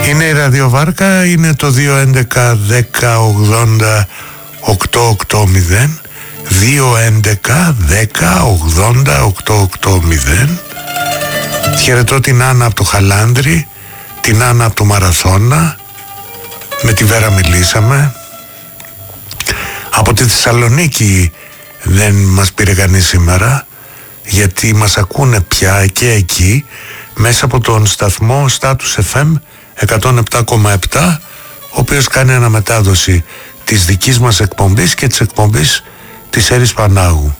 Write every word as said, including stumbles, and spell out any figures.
Είναι η ραδιοβάρκα, είναι το δύο έντεκα δέκα ογδόντα οκτακόσια ογδόντα, δύο έντεκα δέκα ογδόντα οκτακόσια ογδόντα. Χαιρετώ την Άννα από το Χαλάνδρι, την Άννα από το Μαραθώνα, με τη Βέρα μιλήσαμε. Από τη Θεσσαλονίκη δεν μας πήρε κανείς σήμερα, γιατί μας ακούνε πια και εκεί μέσα από τον σταθμό Status εφ εμ εκατόν επτά κόμμα επτά, ο οποίος κάνει αναμετάδοση της δικής μας εκπομπής και της εκπομπής της Έρης Πανάγου.